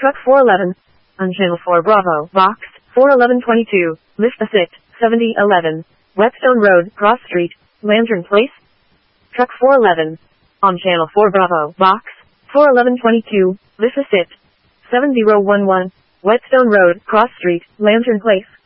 Truck 411. On Channel 4 Bravo, Box 41122, Lift the Sit, 7011, Whetstone Road, Cross Street, Lantern Place. Truck 411. On Channel 4 Bravo, Box 41122, Lift the Sit, 7011, Whetstone Road, Cross Street, Lantern Place.